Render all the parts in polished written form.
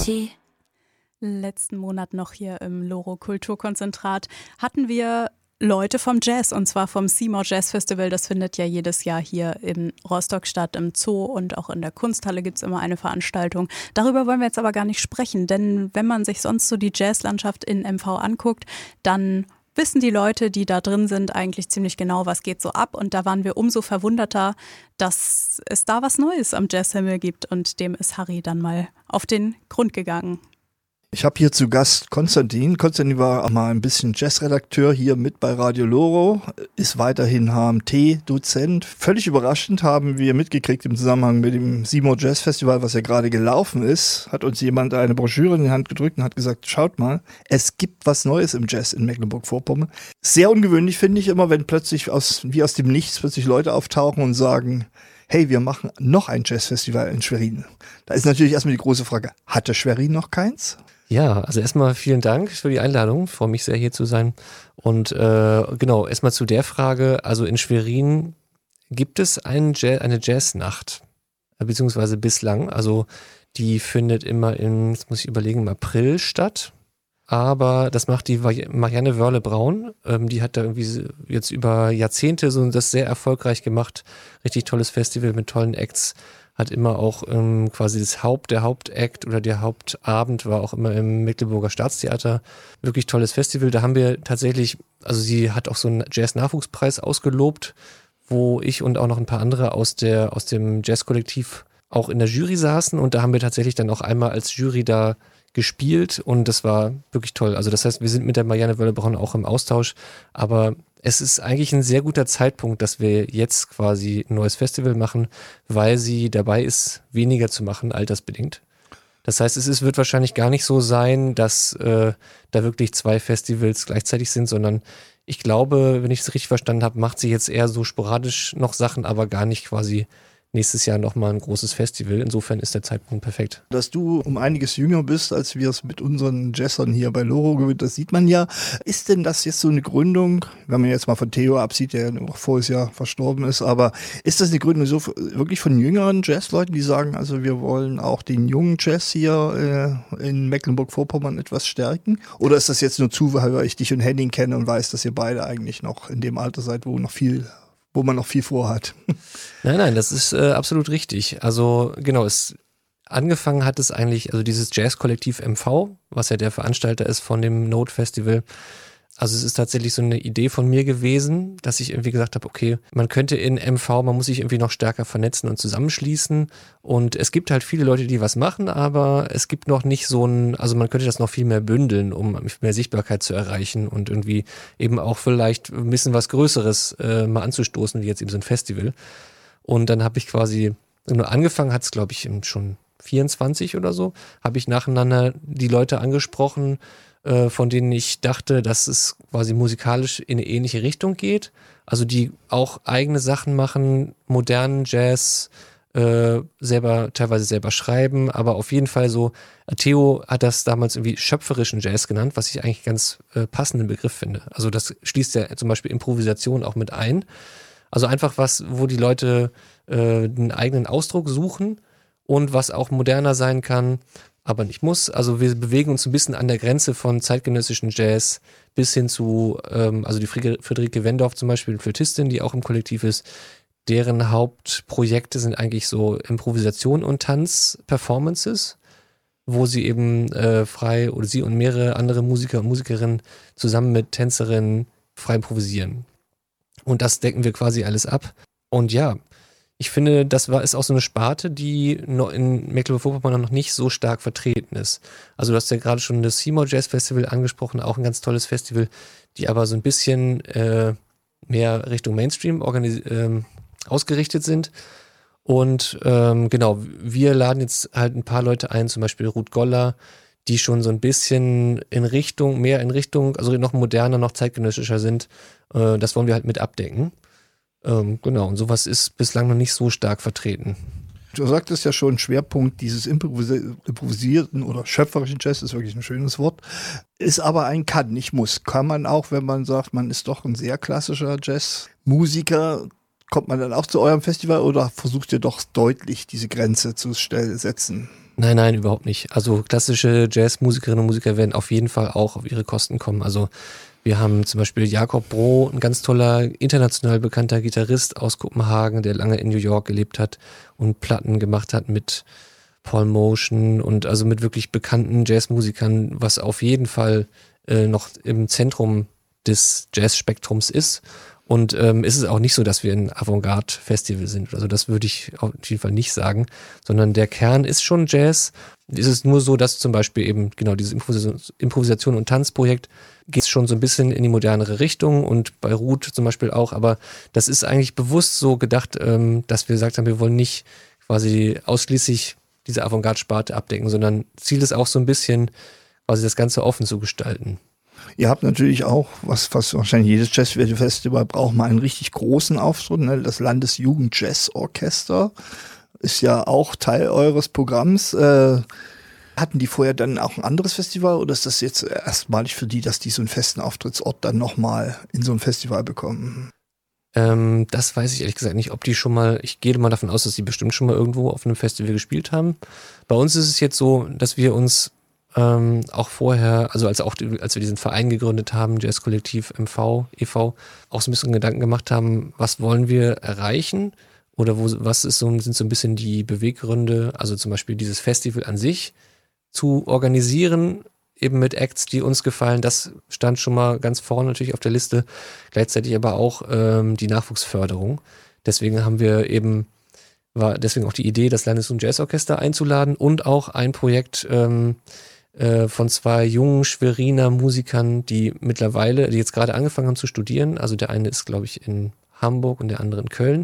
T. Letzten Monat noch hier im Loro Kulturkonzentrat hatten wir Leute vom Jazz, und zwar vom Seymour Jazz Festival. Das findet ja jedes Jahr hier in Rostock statt, im Zoo, und auch in der Kunsthalle gibt es immer eine Veranstaltung. Darüber wollen wir jetzt aber gar nicht sprechen, denn wenn man sich sonst so die Jazzlandschaft in MV anguckt, dann wissen die Leute, die da drin sind, eigentlich ziemlich genau, was geht so ab. Und da waren wir umso verwunderter, dass es da was Neues am Jazzhimmel gibt, und dem ist Harry dann mal auf den Grund gegangen. Ich habe hier zu Gast Konstantin. Konstantin war auch mal ein bisschen Jazzredakteur hier mit bei Radio Loro, ist weiterhin HMT-Dozent. Völlig überraschend haben wir mitgekriegt im Zusammenhang mit dem Seymour Jazz Festival, was ja gerade gelaufen ist, hat uns jemand eine Broschüre in die Hand gedrückt und hat gesagt, schaut mal, es gibt was Neues im Jazz in Mecklenburg-Vorpommern. Sehr ungewöhnlich finde ich immer, wenn plötzlich wie aus dem Nichts plötzlich Leute auftauchen und sagen, hey, wir machen noch ein Jazzfestival in Schwerin. Da ist natürlich erstmal die große Frage, hatte Schwerin noch keins? Ja, also erstmal vielen Dank für die Einladung. Ich freue mich sehr, hier zu sein. Und genau, erstmal zu der Frage. Also in Schwerin gibt es eine Jazznacht, beziehungsweise bislang. Also die findet immer jetzt muss ich überlegen, im April statt. Aber das macht die Marianne Wörle-Braun. Die hat da irgendwie jetzt über Jahrzehnte so das sehr erfolgreich gemacht. Richtig tolles Festival mit tollen Acts. Hat immer auch quasi der Hauptakt oder der Hauptabend war auch immer im Mecklenburger Staatstheater. Wirklich tolles Festival. Da haben wir tatsächlich, also sie hat auch so einen Jazz-Nachwuchspreis ausgelobt, wo ich und auch noch ein paar andere aus dem Jazz-Kollektiv auch in der Jury saßen, und da haben wir tatsächlich dann auch einmal als Jury da gespielt, und das war wirklich toll. Also das heißt, wir sind mit der Marianne Wörle-Braun auch im Austausch, aber es ist eigentlich ein sehr guter Zeitpunkt, dass wir jetzt quasi ein neues Festival machen, weil sie dabei ist, weniger zu machen, altersbedingt. Das heißt, wird wahrscheinlich gar nicht so sein, dass da wirklich 2 Festivals gleichzeitig sind, sondern ich glaube, wenn ich es richtig verstanden habe, macht sie jetzt eher so sporadisch noch Sachen, aber gar nicht quasi nächstes Jahr nochmal ein großes Festival. Insofern ist der Zeitpunkt perfekt. Dass du um einiges jünger bist, als wir es mit unseren Jazzern hier bei Loro gewöhnt, das sieht man ja. Ist denn das jetzt so eine Gründung, wenn man jetzt mal von Theo absieht, der ja voriges Jahr verstorben ist, aber ist das eine Gründung so wirklich von jüngeren Jazzleuten, die sagen, also wir wollen auch den jungen Jazz hier in Mecklenburg-Vorpommern etwas stärken? Oder ist das jetzt nur Zufall, weil ich dich und Henning kenne und weiß, dass ihr beide eigentlich noch in dem Alter seid, wo man noch viel vorhat? Nein, das ist absolut richtig. Also genau, angefangen hat es eigentlich, also dieses Jazz-Kollektiv MV, was ja der Veranstalter ist von dem Note Festival. Also es ist tatsächlich so eine Idee von mir gewesen, dass ich irgendwie gesagt habe, okay, man könnte in MV, man muss sich irgendwie noch stärker vernetzen und zusammenschließen, und es gibt halt viele Leute, die was machen, aber es gibt noch nicht also man könnte das noch viel mehr bündeln, um mehr Sichtbarkeit zu erreichen und irgendwie eben auch vielleicht ein bisschen was Größeres mal anzustoßen, wie jetzt eben so ein Festival. Und dann habe ich quasi, nur angefangen hat es, glaube ich, schon 24 oder so, habe ich nacheinander die Leute angesprochen, von denen ich dachte, dass es quasi musikalisch in eine ähnliche Richtung geht. Also die auch eigene Sachen machen, modernen Jazz, teilweise selber schreiben, aber auf jeden Fall so, Theo hat das damals irgendwie schöpferischen Jazz genannt, was ich eigentlich ganz passenden Begriff finde. Also das schließt ja zum Beispiel Improvisation auch mit ein. Also einfach was, wo die Leute einen eigenen Ausdruck suchen und was auch moderner sein kann, aber nicht muss. Also wir bewegen uns ein bisschen an der Grenze von zeitgenössischen Jazz bis hin zu, also die Friederike Wendorf zum Beispiel, Flötistin, die auch im Kollektiv ist, deren Hauptprojekte sind eigentlich so Improvisation und Tanz-Performances, wo sie eben frei, oder sie und mehrere andere Musiker und Musikerinnen zusammen mit Tänzerinnen frei improvisieren. Und das decken wir quasi alles ab. Und ja, ich finde, ist auch so eine Sparte, die noch in Mecklenburg-Vorpommern noch nicht so stark vertreten ist. Also du hast ja gerade schon das Seymour Jazz Festival angesprochen, auch ein ganz tolles Festival, die aber so ein bisschen mehr Richtung Mainstream ausgerichtet sind. Und genau, wir laden jetzt halt ein paar Leute ein, zum Beispiel Ruth Goller, die schon so ein bisschen mehr in Richtung, also noch moderner, noch zeitgenössischer sind. Das wollen wir halt mit abdecken. Genau, und sowas ist bislang noch nicht so stark vertreten. Du sagtest ja schon, Schwerpunkt dieses improvisierten oder schöpferischen Jazz ist wirklich ein schönes Wort, ist aber ein Kann, nicht muss. Kann man auch, wenn man sagt, man ist doch ein sehr klassischer Jazzmusiker, kommt man dann auch zu eurem Festival oder versucht ihr doch deutlich diese Grenze zu setzen? Nein, überhaupt nicht. Also klassische Jazzmusikerinnen und Musiker werden auf jeden Fall auch auf ihre Kosten kommen. Also wir haben zum Beispiel Jakob Broh, ein ganz toller, international bekannter Gitarrist aus Kopenhagen, der lange in New York gelebt hat und Platten gemacht hat mit Paul Motion und also mit wirklich bekannten Jazzmusikern, was auf jeden Fall noch im Zentrum des Jazzspektrums ist. Und ist es auch nicht so, dass wir ein Avantgarde-Festival sind. Also das würde ich auf jeden Fall nicht sagen, sondern der Kern ist schon Jazz. Es ist nur so, dass zum Beispiel eben genau dieses Improvisation- und Tanzprojekt geht schon so ein bisschen in die modernere Richtung und bei Ruth zum Beispiel auch. Aber das ist eigentlich bewusst so gedacht, dass wir gesagt haben, wir wollen nicht quasi ausschließlich diese Avantgarde-Sparte abdecken, sondern Ziel ist auch so ein bisschen quasi das Ganze offen zu gestalten. Ihr habt natürlich auch, was wahrscheinlich jedes Jazzfestival braucht, mal einen richtig großen Auftritt. Ne? Das Landesjugend-Jazz-Orchester ist ja auch Teil eures Programms. Hatten die vorher dann auch ein anderes Festival oder ist das jetzt erstmalig für die, dass die so einen festen Auftrittsort dann nochmal in so ein Festival bekommen? Das weiß ich ehrlich gesagt nicht, ob die schon mal, ich gehe mal davon aus, dass die bestimmt schon mal irgendwo auf einem Festival gespielt haben. Bei uns ist es jetzt so, dass wir uns auch vorher, also als wir diesen Verein gegründet haben, Jazzkollektiv MV, e.V., auch so ein bisschen Gedanken gemacht haben, was wollen wir erreichen oder sind so ein bisschen die Beweggründe, also zum Beispiel dieses Festival an sich zu organisieren, eben mit Acts, die uns gefallen, das stand schon mal ganz vorne natürlich auf der Liste, gleichzeitig aber auch die Nachwuchsförderung. Deswegen war deswegen auch die Idee, das Landes- und Jazzorchester einzuladen und auch ein Projekt von zwei jungen Schweriner Musikern, die jetzt gerade angefangen haben zu studieren. Also der eine ist, glaube ich, in Hamburg und der andere in Köln.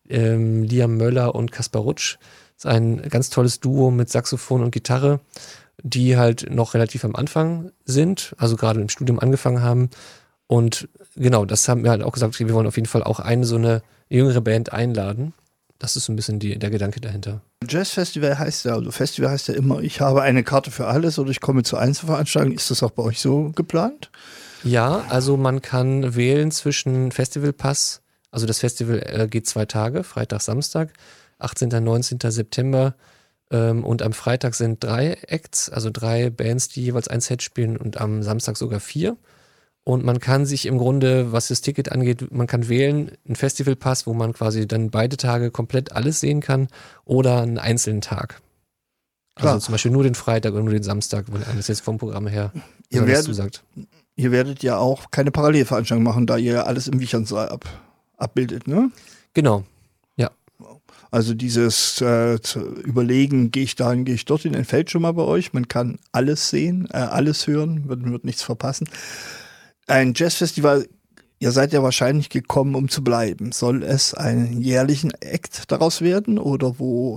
Liam Möller und Kaspar Rutsch. Das ist ein ganz tolles Duo mit Saxophon und Gitarre, die halt noch relativ am Anfang sind, also gerade im Studium angefangen haben. Und genau, das haben wir halt auch gesagt, wir wollen auf jeden Fall auch so eine jüngere Band einladen. Das ist so ein bisschen der Gedanke dahinter. Jazzfestival heißt ja, also Festival heißt ja immer, ich habe eine Karte für alles oder ich komme zu Einzelveranstaltungen. Ist das auch bei euch so geplant? Ja, also man kann wählen zwischen Festivalpass, also das Festival geht 2 Tage, Freitag, Samstag, 18. und 19. September und am Freitag sind 3 Acts, also 3 Bands, die jeweils ein Set spielen und am Samstag sogar 4. Und man kann sich im Grunde, was das Ticket angeht, man kann wählen, einen Festivalpass, wo man quasi dann beide Tage komplett alles sehen kann oder einen einzelnen Tag. Also Klar. zum Beispiel nur den Freitag oder nur den Samstag, wenn alles jetzt vom Programm her zusagt. Ihr werdet ja auch keine Parallelveranstaltung machen, da ihr alles im Wichernsaal abbildet, ne? Genau, ja. Also dieses zu überlegen, gehe ich dahin, gehe ich dorthin, entfällt schon mal bei euch. Man kann alles sehen, alles hören, wird nichts verpassen. Ein Jazzfestival, ihr seid ja wahrscheinlich gekommen, um zu bleiben. Soll es einen jährlichen Act daraus werden oder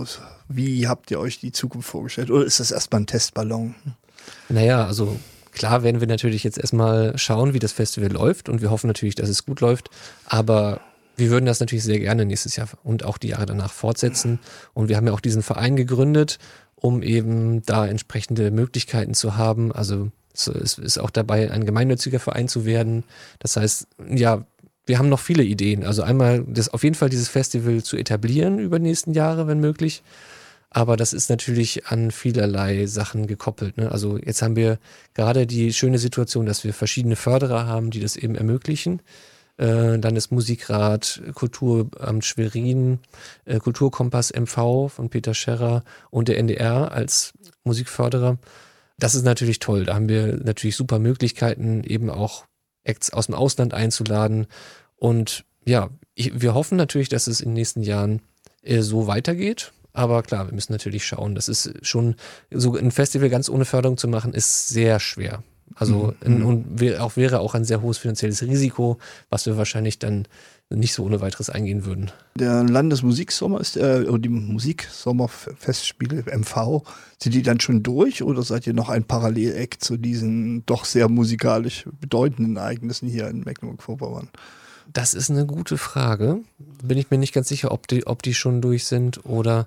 wie habt ihr euch die Zukunft vorgestellt? Oder ist das erstmal ein Testballon? Naja, also klar werden wir natürlich jetzt erstmal schauen, wie das Festival läuft und wir hoffen natürlich, dass es gut läuft, aber wir würden das natürlich sehr gerne nächstes Jahr und auch die Jahre danach fortsetzen und wir haben ja auch diesen Verein gegründet, um eben da entsprechende Möglichkeiten zu haben, also es ist auch dabei, ein gemeinnütziger Verein zu werden. Das heißt, ja, wir haben noch viele Ideen. Also einmal auf jeden Fall dieses Festival zu etablieren über die nächsten Jahre, wenn möglich. Aber das ist natürlich an vielerlei Sachen gekoppelt. Ne? Also jetzt haben wir gerade die schöne Situation, dass wir verschiedene Förderer haben, die das eben ermöglichen. Landesmusikrat, Kulturamt Schwerin, Kulturkompass MV von Peter Scherrer und der NDR als Musikförderer. Das ist natürlich toll. Da haben wir natürlich super Möglichkeiten, eben auch Acts aus dem Ausland einzuladen. Und ja, wir hoffen natürlich, dass es in den nächsten Jahren so weitergeht. Aber klar, wir müssen natürlich schauen. Das ist schon, so ein Festival ganz ohne Förderung zu machen, ist sehr schwer. Also wäre auch ein sehr hohes finanzielles Risiko, was wir wahrscheinlich dann nicht so ohne weiteres eingehen würden. Der Landesmusiksommer oder die Musiksommerfestspiele MV, sind die dann schon durch oder seid ihr noch ein Paralleleck zu diesen doch sehr musikalisch bedeutenden Ereignissen hier in Mecklenburg-Vorpommern? Das ist eine gute Frage. Bin ich mir nicht ganz sicher, ob die schon durch sind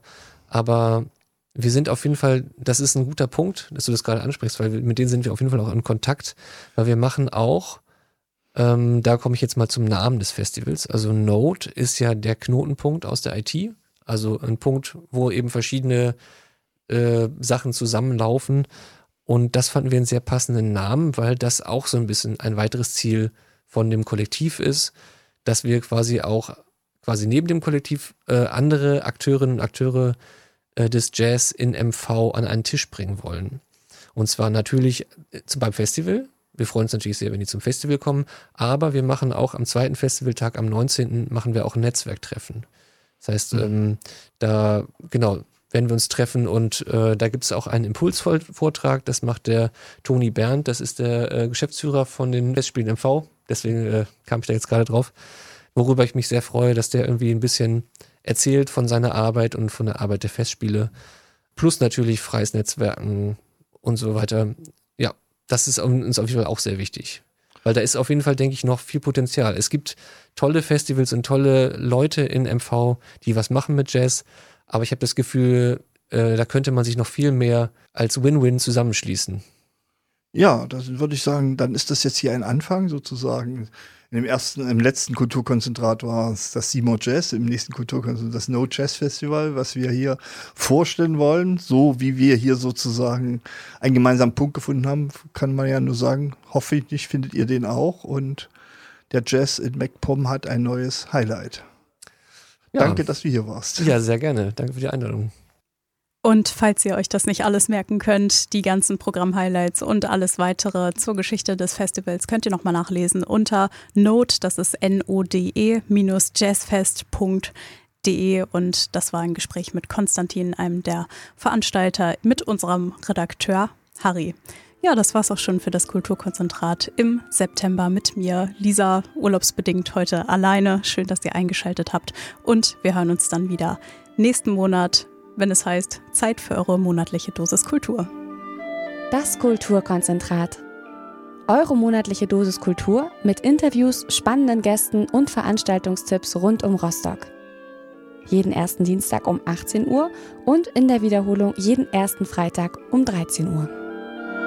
aber wir sind auf jeden Fall, das ist ein guter Punkt, dass du das gerade ansprichst, weil mit denen sind wir auf jeden Fall auch in Kontakt, weil wir machen auch, da komme ich jetzt mal zum Namen des Festivals, also Node ist ja der Knotenpunkt aus der IT, also ein Punkt, wo eben verschiedene Sachen zusammenlaufen. Und das fanden wir einen sehr passenden Namen, weil das auch so ein bisschen ein weiteres Ziel von dem Kollektiv ist, dass wir quasi neben dem Kollektiv andere Akteurinnen und Akteure des Jazz in MV an einen Tisch bringen wollen. Und zwar natürlich beim Festival. Wir freuen uns natürlich sehr, wenn die zum Festival kommen, aber wir machen auch am zweiten Festivaltag, am 19. machen wir auch ein Netzwerktreffen. Das heißt, da werden wir uns treffen und da gibt es auch einen Impulsvortrag, das macht der Toni Berndt, das ist der Geschäftsführer von den Festspielen MV, deswegen kam ich da jetzt gerade drauf, worüber ich mich sehr freue, dass der irgendwie ein bisschen erzählt von seiner Arbeit und von der Arbeit der Festspiele, plus natürlich freies Netzwerken und so weiter. Ja, das ist uns auf jeden Fall auch sehr wichtig. Weil da ist auf jeden Fall, denke ich, noch viel Potenzial. Es gibt tolle Festivals und tolle Leute in MV, die was machen mit Jazz. Aber ich habe das Gefühl, da könnte man sich noch viel mehr als Win-Win zusammenschließen. Ja, das würde ich sagen, dann ist das jetzt hier ein Anfang sozusagen. Im letzten Kulturkonzentrat war es das Seymour Jazz, im nächsten Kulturkonzentrat das No Jazz Festival, was wir hier vorstellen wollen. So wie wir hier sozusagen einen gemeinsamen Punkt gefunden haben, kann man ja nur sagen, hoffentlich findet ihr den auch. Und der Jazz in MacPom hat ein neues Highlight. Ja. Danke, dass du hier warst. Ja, sehr gerne. Danke für die Einladung. Und falls ihr euch das nicht alles merken könnt, die ganzen Programm-Highlights und alles weitere zur Geschichte des Festivals könnt ihr nochmal nachlesen unter Node, das ist node-jazzfest.de und das war ein Gespräch mit Konstantin, einem der Veranstalter, mit unserem Redakteur Harry. Ja, das war's auch schon für das Kulturkonzentrat im September mit mir. Lisa, urlaubsbedingt heute alleine. Schön, dass ihr eingeschaltet habt und wir hören uns dann wieder nächsten Monat, wenn es heißt, Zeit für eure monatliche Dosis Kultur. Das Kulturkonzentrat. Eure monatliche Dosis Kultur mit Interviews, spannenden Gästen und Veranstaltungstipps rund um Rostock. Jeden ersten Dienstag um 18 Uhr und in der Wiederholung jeden ersten Freitag um 13 Uhr.